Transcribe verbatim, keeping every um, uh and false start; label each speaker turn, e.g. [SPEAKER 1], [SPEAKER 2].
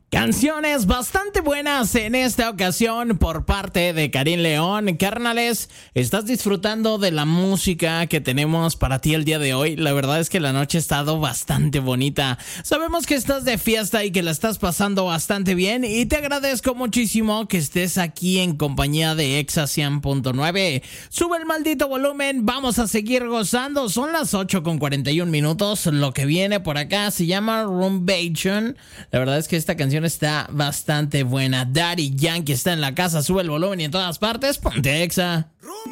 [SPEAKER 1] Canciones bastante buenas en esta ocasión por parte de Karim León. Carnales, ¿estás disfrutando de la música que tenemos para ti el día de hoy? La verdad es que la noche ha estado bastante bonita. Sabemos que estás de fiesta y que la estás pasando bastante bien, y te agradezco muchísimo que estés aquí en compañía de Exa cien punto nueve. Sube el maldito volumen, vamos a seguir gozando. Son las ocho con cuarenta y un minutos. Lo que viene por acá se llama Rumbation. La verdad es que esta canción está bastante buena. Daddy Yankee está en la casa, sube el volumen y en todas partes, ponte Exa.